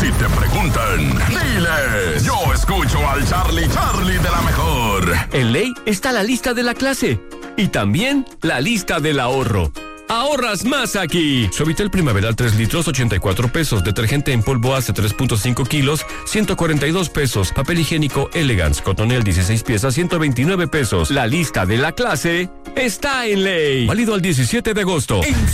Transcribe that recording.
Si te preguntan, diles, yo escucho al Charlie de la mejor. En Ley está la lista de la clase y también la lista del ahorro. ¡Ahorras más aquí! Suavitel Primaveral 3 litros, 84 pesos. Detergente en polvo Ace 3.5 kilos, 142 pesos. Papel higiénico Elegance Cotonel 16 piezas, 129 pesos. La lista de la clase está en Ley. Válido al 17 de agosto.